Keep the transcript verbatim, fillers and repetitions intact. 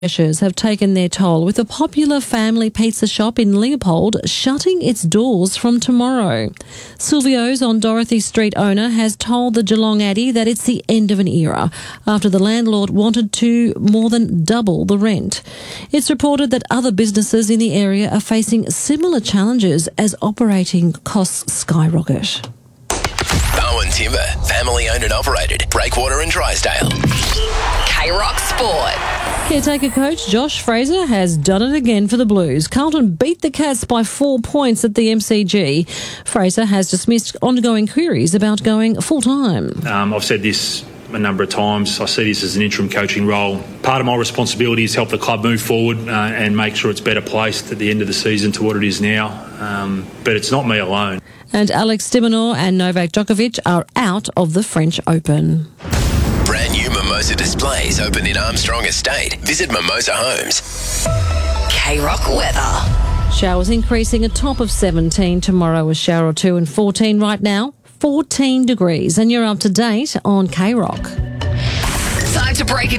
Pressures have taken their toll, with a popular family pizza shop in Leopold shutting its doors from tomorrow. Silvio's on Dorothy Street owner has told the Geelong Addy that it's the end of an era after the landlord wanted to more than double the rent. It's reported that other businesses in the area are facing similar challenges as operating costs skyrocket. Bowen Timber, family owned and operated, Breakwater and Drysdale. K-Rock Sport. Caretaker coach Josh Fraser has done it again for the Blues. Carlton beat the Cats by four points at the M C G. Fraser has dismissed ongoing queries about going full-time. Um, I've said this a number of times. I see this as an interim coaching role. Part of my responsibility is help the club move forward uh, and make sure it's better placed at the end of the season to what it is now. Um, but it's not me alone. And Alex de Minaur and Novak Djokovic are out of the French Open. Brand new Mimosa displays open in Armstrong Estate. Visit Mimosa Homes. K-Rock weather. Showers increasing, a top of seventeen. Tomorrow a shower or two, and fourteen right now. fourteen degrees. And you're up to date on K-Rock. Time to break it